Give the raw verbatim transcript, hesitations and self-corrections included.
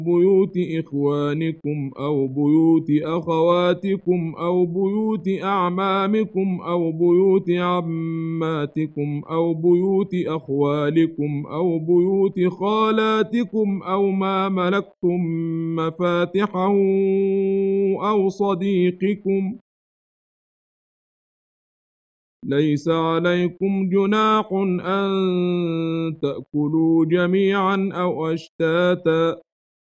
بيوت إخوانكم أو بيوت أخواتكم أو بيوت أعمامكم أو بيوت عماتكم أو بيوت أخوالكم أو بيوت خالاتكم أو ما ملكتم مفاتحه أو صديقكم. ليس عليكم جناح أن تأكلوا جميعا أو أشتاتا